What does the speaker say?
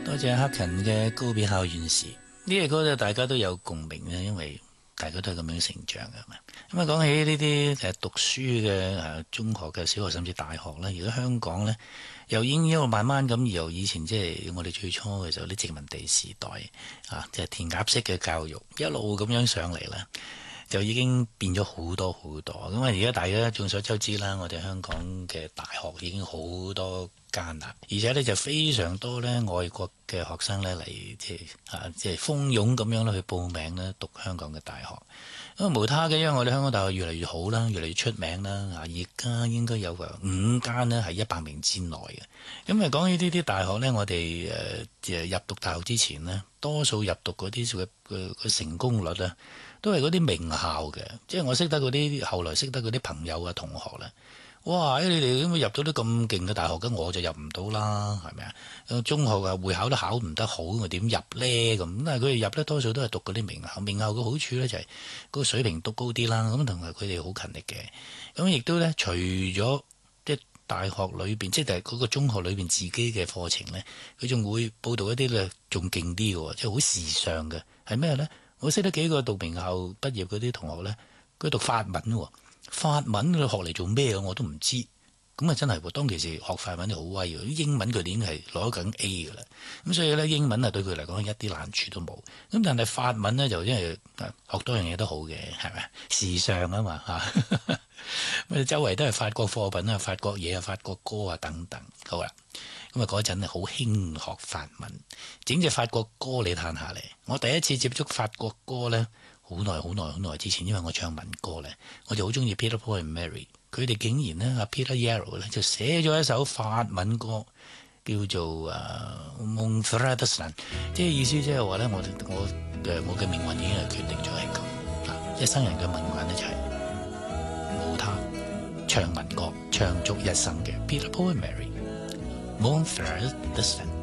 多謝克勤嘅《高比校園時》呢隻歌咧，大家都有共鳴嘅，因為大家都係咁樣成長嘅嘛。咁啊，講起呢啲讀書嘅中學嘅、小學甚至大學咧，而家香港咧又已經一路慢慢咁由以前即係我哋最初嘅時候啲殖民地時代即係填鴨式嘅教育一路咁樣上嚟啦，就已經變咗好多好多。咁啊，而家大家眾所周知啦，我哋香港嘅大學已經好多間啦，而且咧就非常多咧外國嘅學生咧嚟即係蜂擁咁樣去報名咧讀香港嘅大學。咁無他嘅，因為我哋香港大學越嚟越好啦，越嚟越出名啦。而家應該有5間呢係100名之內嘅。咁啊，講起呢啲大學呢，我哋入讀大學之前呢，多數入讀嗰啲嘅成功率呢，都係嗰啲名校嘅。即係我識得嗰啲後來識得嗰啲朋友啊同學啦。哇！你哋咁入到啲咁勁嘅大學，咁我就入唔到啦，係咪啊？中學啊會考都考唔得好，我點入呢？咁但係佢哋入咧多數都係讀嗰啲名校。名校嘅好處咧就係嗰個水平都高啲啦。咁同埋佢哋好勤力嘅。咁亦都咧，除咗即係大學裏邊，即係嗰個中學裏邊自己嘅課程咧，佢仲會報導一啲咧仲勁啲嘅，即係好時尚嘅。係咩咧？我識得幾個讀名校畢業嗰啲同學咧，佢讀法文喎。法文佢學嚟做咩我都唔知，咁啊真係喎！當其時學法文就好威喎，啲英文佢哋已經係攞緊 A 㗎啦，咁所以咧英文啊對佢嚟講一啲難處都冇。咁但係法文呢，就因為學多樣嘢都好嘅，係咪時尚啊嘛嚇？咁周圍都係法國貨品啊、法國嘢啊、法國歌啊等等。好啦，咁啊嗰陣好興學法文，整隻法國歌你彈下嚟。我第一次接觸法國歌咧。好耐之前，因為我唱民歌咧，我就好中意 Peter Paul and Mary。佢哋竟然咧，阿 Peter Yarrow 咧就寫咗一首法文歌，叫做Mon frère de sang，即係意思即係話咧，我嘅命運已經係決定咗係咁，一生人嘅命運咧就係冇他唱民歌，唱足一生嘅 Peter Paul and Mary，Mon frère de sang。